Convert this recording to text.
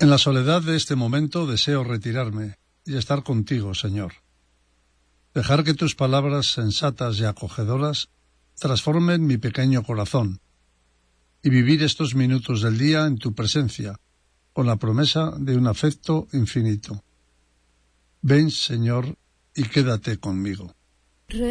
En la soledad de este momento deseo retirarme y estar contigo, Señor. Dejar que tus palabras sensatas y acogedoras transformen mi pequeño corazón y vivir estos minutos del día en tu presencia, con la promesa de un afecto infinito. Ven, Señor, y quédate conmigo.